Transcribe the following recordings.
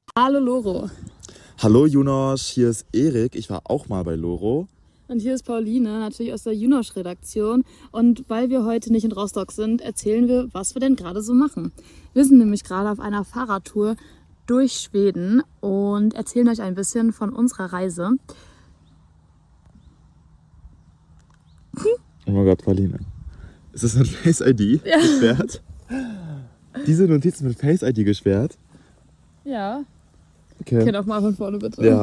Hallo Loro. Hallo Junosch, hier ist Erik. Ich war auch mal bei Loro. Und hier ist Pauline, natürlich aus der Junosch-Redaktion. Und weil wir heute nicht in Rostock sind, erzählen wir, was wir denn gerade so machen. Wir sind nämlich gerade auf einer Fahrradtour durch Schweden und erzählen euch ein bisschen von unserer Reise. Oh mein Gott, Pauline. Ist das mit Face ID gesperrt? Diese Notizen mit Face ID gesperrt? Ja. Okay. Okay, nochmal von vorne bitte. Ja.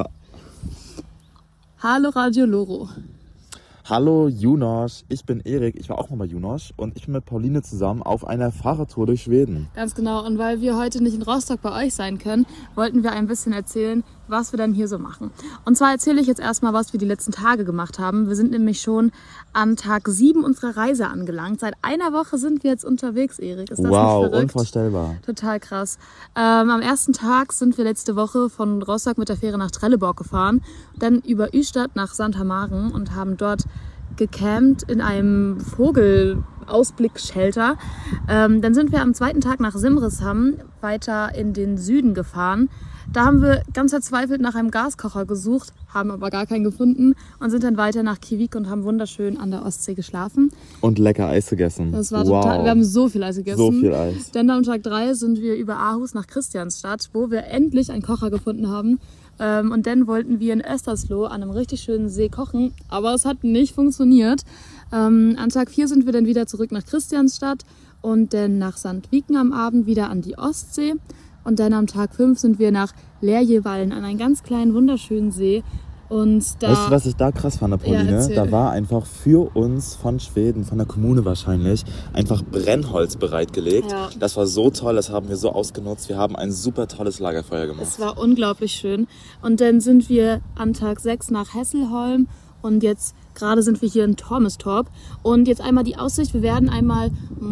Hallo Radio Loro. Hallo Junosch, ich bin Erik. Ich war auch mal bei Junosch und ich bin mit Pauline zusammen auf einer Fahrradtour durch Schweden. Ganz genau. Und weil wir heute nicht in Rostock bei euch sein können, wollten wir ein bisschen erzählen, was wir denn hier so machen. Und zwar erzähle ich jetzt erstmal, was wir die letzten Tage gemacht haben. Wir sind nämlich schon an Tag 7 unserer Reise angelangt. Seit einer Woche sind wir jetzt unterwegs, Erik. Ist das nicht verrückt? Unvorstellbar. Total krass. Am ersten Tag sind wir letzte Woche von Rostock mit der Fähre nach Trelleborg gefahren, dann über Ystad nach Santa Maren und haben dort gecampt in einem Vogelausblicksshelter. Dann sind wir am zweiten Tag nach Simrishamn weiter in den Süden gefahren. Da haben wir ganz verzweifelt nach einem Gaskocher gesucht, haben aber gar keinen gefunden und sind dann weiter nach Kivik und haben wunderschön an der Ostsee geschlafen. Und lecker Eis gegessen. Das war total, wir haben so viel Eis gegessen. So viel Eis. Dann am Tag 3 sind wir über Aarhus nach Christiansstadt, wo wir endlich einen Kocher gefunden haben. Und dann wollten wir in Östersloh an einem richtig schönen See kochen, aber es hat nicht funktioniert. An Tag 4 sind wir dann wieder zurück nach Christiansstadt und dann nach Sandviken am Abend wieder an die Ostsee. Und dann am Tag 5 sind wir nach Lerjevallen an einen ganz kleinen, wunderschönen See. Und da, weißt du, was ich da krass fand, Pauline? Ja, da war einfach für uns von Schweden, von der Kommune wahrscheinlich, einfach Brennholz bereitgelegt. Ja. Das war so toll, das haben wir so ausgenutzt. Wir haben ein super tolles Lagerfeuer gemacht. Es war unglaublich schön. Und dann sind wir an Tag 6 nach Hesselholm und jetzt gerade sind wir hier in Tormestorp. Und jetzt einmal die Aussicht, wir werden einmal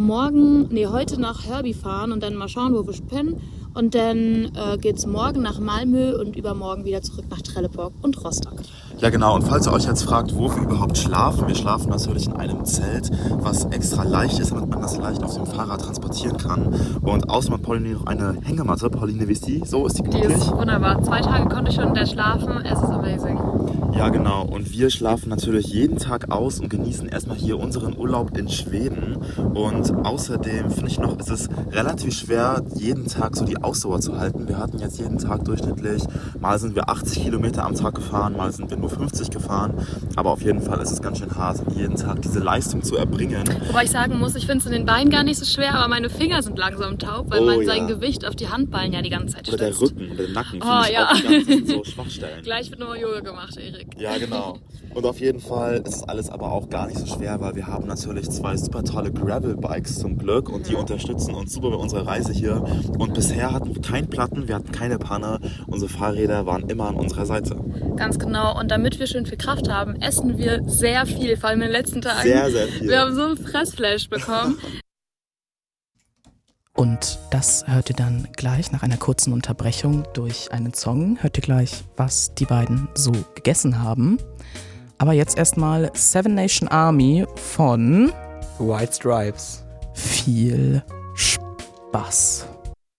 heute nach Hörby fahren und dann mal schauen, wo wir pennen. Und dann geht's morgen nach Malmö und übermorgen wieder zurück nach Trelleborg und Rostock. Ja genau, und falls ihr euch jetzt fragt, wo wir überhaupt schlafen, wir schlafen natürlich in einem Zelt, was extra leicht ist, damit man das leicht auf dem Fahrrad transportieren kann. Und außerdem hat Pauline noch eine Hängematte. Pauline, wie ist die? So ist die Die gemütlich? ist wunderbar. 2 Tage konnte ich schon in der schlafen. Es ist amazing. Ja genau, und wir schlafen natürlich jeden Tag aus und genießen erstmal hier unseren Urlaub in Schweden. Und außerdem finde ich noch, es ist relativ schwer, jeden Tag so die Ausdauer zu halten. Wir hatten jetzt jeden Tag durchschnittlich, mal sind wir 80 Kilometer am Tag gefahren, mal sind wir nur 50 gefahren. Aber auf jeden Fall ist es ganz schön hart, jeden Tag diese Leistung zu erbringen. Wobei ich sagen muss, ich finde es in den Beinen gar nicht so schwer, aber meine Finger sind langsam taub, weil man sein Gewicht auf die Handballen ja die ganze Zeit Oder stützt. der Rücken, oder der Nacken, Oh, finde ich ja. auch die ganze Zeit so Schwachstellen. Gleich wird nochmal Yoga gemacht, Erik. Ja, genau. Und auf jeden Fall ist es alles aber auch gar nicht so schwer, weil wir haben natürlich 2 super tolle Gravel-Bikes zum Glück und die unterstützen uns super bei unserer Reise hier. Und bisher hatten wir keinen Platten, wir hatten keine Panne. Unsere Fahrräder waren immer an unserer Seite. Ganz genau. Und damit wir schön viel Kraft haben, essen wir sehr viel, vor allem in den letzten Tagen. Sehr, sehr viel. Wir haben so ein Fressflash bekommen. Und das hört ihr dann gleich nach einer kurzen Unterbrechung durch einen Song. Hört ihr gleich, was die beiden so gegessen haben. Aber jetzt erstmal Seven Nation Army von White Stripes. Viel Spaß.